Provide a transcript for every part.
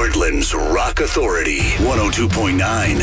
Portland's Rock Authority, 102.9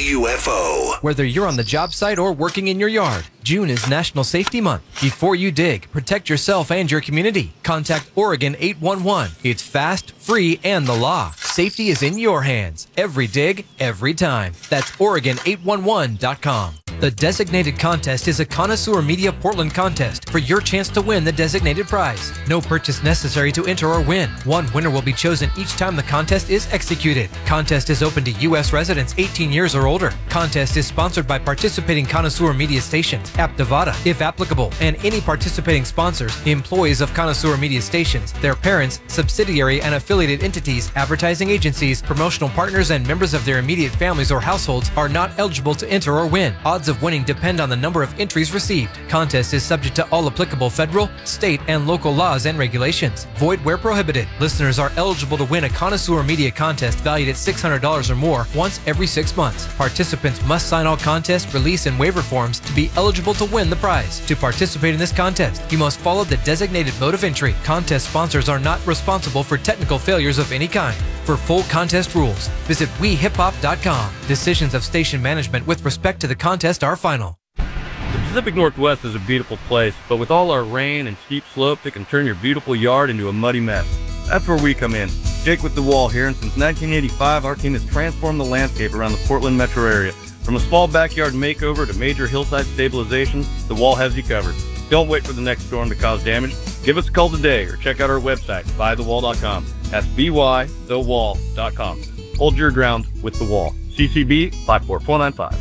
KUFO. Whether you're on the job site or working in your yard, June is National Safety Month. Before you dig, protect yourself and your community. Contact Oregon 811. It's fast, free, and the law. Safety is in your hands. Every dig, every time. That's Oregon811.com. The designated contest is a Connoisseur Media Portland contest for your chance to win the designated prize. No purchase necessary to enter or win. One winner will be chosen each time the contest is executed. Contest is open to U.S. residents 18 years or older. Contest is sponsored by participating Connoisseur Media stations, Aptivada, if applicable, and any participating sponsors, employees of Connoisseur Media stations, their parents, subsidiary and affiliated entities, advertising agencies, promotional partners, and members of their immediate families or households are not eligible to enter or win. Odds of winning depend on the number of entries received. Contest is subject to all applicable federal, state, and local laws and regulations. Void where prohibited. Listeners are eligible to win a Connoisseur Media contest valued at $600 or more once every 6 months. Participants must sign all contest, release, and waiver forms to be eligible to win the prize. To participate in this contest, you must follow the designated mode of entry. Contest sponsors are not responsible for technical failures of any kind. For full contest rules, visit wehiphop.com. Decisions of station management with respect to the contest are final. The Pacific Northwest is a beautiful place, but with all our rain and steep slopes, it can turn your beautiful yard into a muddy mess. That's where we come in. Jake with The Wall here, and since 1985, our team has transformed the landscape around the Portland metro area. From a small backyard makeover to major hillside stabilization, The Wall has you covered. Don't wait for the next storm to cause damage. Give us a call today or check out our website, buythewall.com. That's bythewall.com. Hold your ground with The Wall. CCB 54495.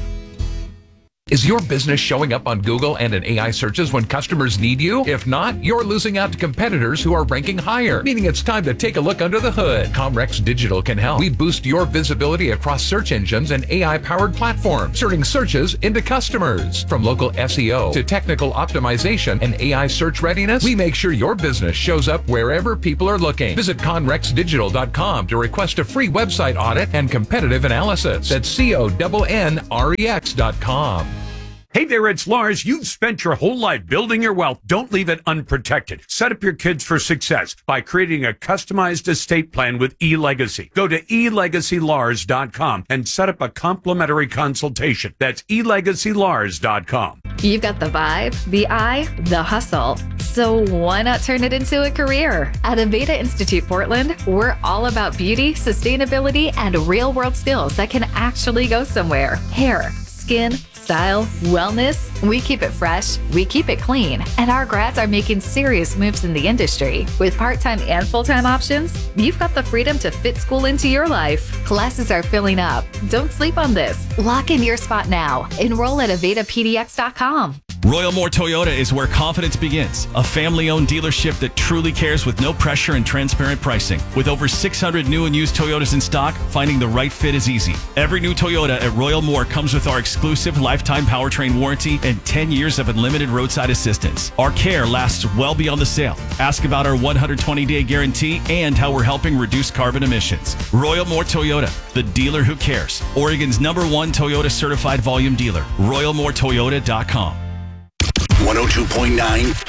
Is your business showing up on Google and in AI searches when customers need you? If not, you're losing out to competitors who are ranking higher, meaning it's time to take a look under the hood. Comrex Digital can help. We boost your visibility across search engines and AI-powered platforms, turning searches into customers. From local SEO to technical optimization and AI search readiness, we make sure your business shows up wherever people are looking. Visit conrexdigital.com to request a free website audit and competitive analysis. That's CONNREX.com. Hey there, it's Lars. You've spent your whole life building your wealth. Don't leave it unprotected. Set up your kids for success by creating a customized estate plan with eLegacy. Go to elegacylars.com and set up a complimentary consultation. That's elegacylars.com. You've got the vibe, the eye, the hustle. So why not turn it into a career? At Aveda Institute Portland, we're all about beauty, sustainability, and real-world skills that can actually go somewhere. Hair, skin, style, wellness. We keep it fresh, we keep it clean, and our grads are making serious moves in the industry. With part-time and full-time options, you've got the freedom to fit school into your life. Classes are filling up. Don't sleep on this. Lock in your spot now. Enroll at AvedaPDX.com. Royal Moore Toyota is where confidence begins. A family-owned dealership that truly cares with no pressure and transparent pricing. With over 600 new and used Toyotas in stock, finding the right fit is easy. Every new Toyota at Royal Moore comes with our exclusive lifetime powertrain warranty and 10 years of unlimited roadside assistance. Our care lasts well beyond the sale. Ask about our 120-day guarantee and how we're helping reduce carbon emissions. Royal Moore Toyota, the dealer who cares. Oregon's #1 Toyota certified volume dealer. RoyalMooreToyota.com. 102.9